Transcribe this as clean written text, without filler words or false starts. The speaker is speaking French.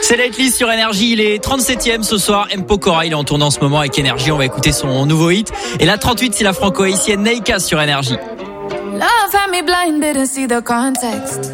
C'est Lately sur Énergie, il est 37e ce soir. M. Pokora, il est en tournée en ce moment avec Énergie. On va écouter son nouveau hit. Et là, 38, c'est la franco-haïtienne Neika sur Énergie. Love had me blind, didn't see the context.